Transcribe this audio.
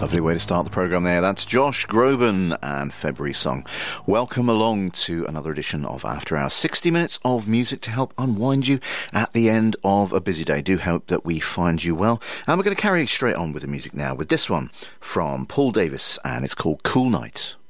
Lovely way to start the programme there. That's Josh Groban and February Song. Welcome along to another edition of After Hours. 60 minutes of music to help unwind you at the end of a busy day. Do hope that we find you well. And we're going to carry straight on with the music now with this one from Paul Davis, and it's called Cool Night.